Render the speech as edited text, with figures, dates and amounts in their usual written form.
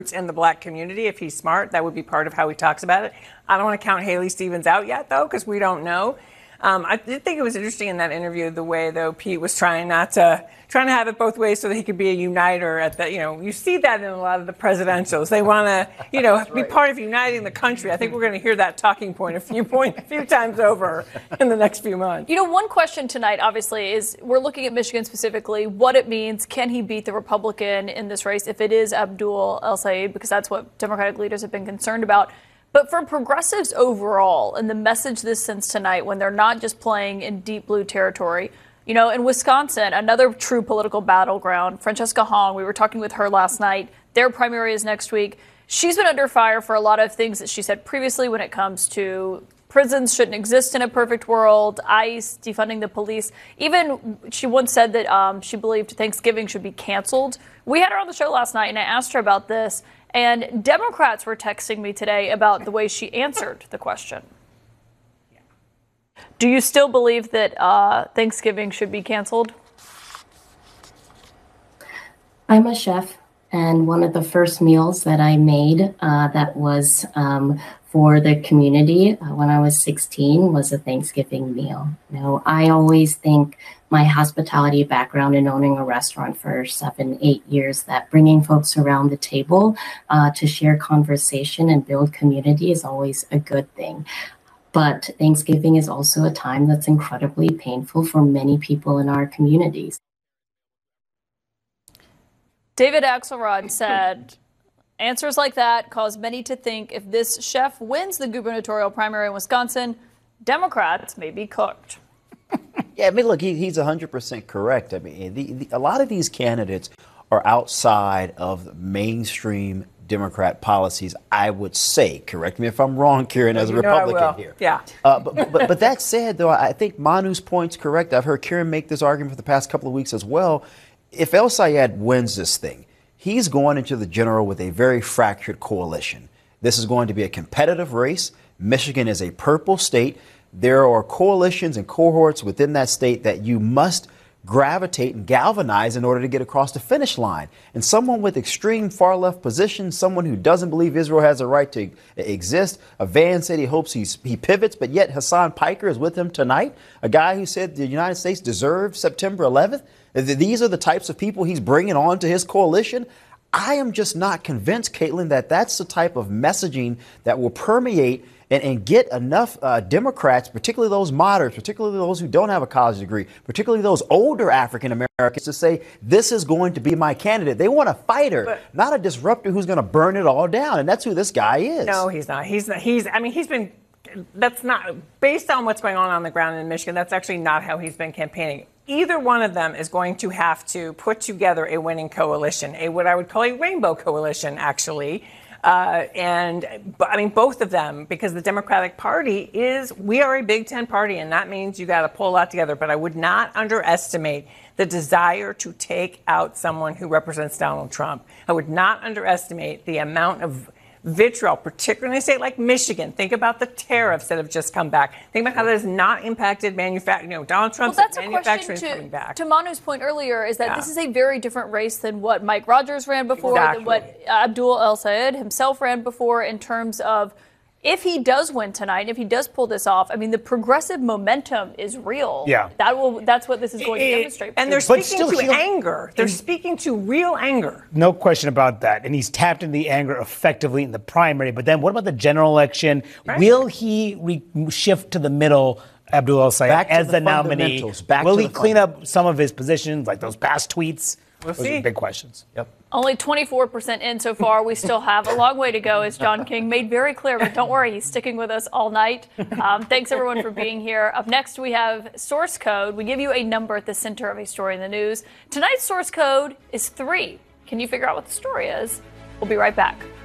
in the black community. If he's smart, that would be part of how he talks about it. I don't want to count Haley Stevens out yet, though, because we don't know. I did think it was interesting in that interview the way, though, Pete was trying to have it both ways so that he could be a uniter at the, you see that in a lot of the presidentials. They want to, be part of uniting the country. I think we're going to hear that talking point a few times over in the next few months. One question tonight, obviously, is we're looking at Michigan specifically, what it means. Can he beat the Republican in this race if it is Abdul El-Sayed? Because that's what Democratic leaders have been concerned about. But for progressives overall, and the message this sends tonight when they're not just playing in deep blue territory, in Wisconsin, another true political battleground, Francesca Hong, we were talking with her last night. Their primary is next week. She's been under fire for a lot of things that she said previously when it comes to prisons shouldn't exist in a perfect world, ICE, defunding the police. Even she once said that she believed Thanksgiving should be canceled. We had her on the show last night, and I asked her about this. And Democrats were texting me today about the way she answered the question. Do you still believe that Thanksgiving should be canceled? I'm a chef, and one of the first meals that I made that was for the community when I was 16 was a Thanksgiving meal. I always think my hospitality background in owning a restaurant for 7-8 years, that bringing folks around the table to share conversation and build community is always a good thing. But Thanksgiving is also a time that's incredibly painful for many people in our communities. David Axelrod said, answers like that cause many to think if this chef wins the gubernatorial primary in Wisconsin, Democrats may be cooked. Yeah, look, he's 100% correct. A lot of these candidates are outside of mainstream Democrat policies, I would say. Correct me if I'm wrong, Kieran, as a Republican here. Yeah. But that said, though, I think Manu's point's correct. I've heard Kieran make this argument for the past couple of weeks as well. If El-Sayed wins this thing, he's going into the general with a very fractured coalition. This is going to be a competitive race. Michigan is a purple state. There are coalitions and cohorts within that state that you must gravitate and galvanize in order to get across the finish line. And someone with extreme far left positions, someone who doesn't believe Israel has a right to exist. Van said he hopes he pivots, but yet Hassan Piker is with him tonight, a guy who said the United States deserved September 11th. These are the types of people he's bringing on to his coalition. I am just not convinced, Caitlin, that that's the type of messaging that will permeate and get enough Democrats, particularly those moderates, particularly those who don't have a college degree, particularly those older African Americans, to say, this is going to be my candidate. They want a fighter, not a disruptor who's going to burn it all down. And that's who this guy is. No, he's not. That's not, based on what's going on the ground in Michigan, that's actually not how he's been campaigning. Either one of them is going to have to put together a winning coalition, what I would call a rainbow coalition, actually. Both of them, because the Democratic Party we are a Big Ten party, and that means you got to pull a lot together. But I would not underestimate the desire to take out someone who represents Donald Trump. I would not underestimate the amount of vitriol, particularly in a state like Michigan. Think about the tariffs that have just come back. Think about how that has not impacted manufacturing. Donald Trump's manufacturing is coming back. To Manu's point earlier is that this is a very different race than what Mike Rogers ran before, than what Abdul El-Sayed himself ran before, in terms of if he does win tonight, if he does pull this off, the progressive momentum is real. Yeah. That's what this is going to demonstrate. And they're speaking to anger. They're speaking to real anger. No question about that. And he's tapped into the anger effectively in the primary. But then what about the general election? Right. Will he shift to the middle, Abdul El-Sayed, as the nominee? Will he clean up some of his positions, like those past tweets? We'll Those see. are big questions. Yep. Only 24% in so far. We still have a long way to go, as John King made very clear. But don't worry, he's sticking with us all night. Thanks, everyone, for being here. Up next, we have Source Code. We give you a number at the center of a story in the news. Tonight's Source Code is 3. Can you figure out what the story is? We'll be right back.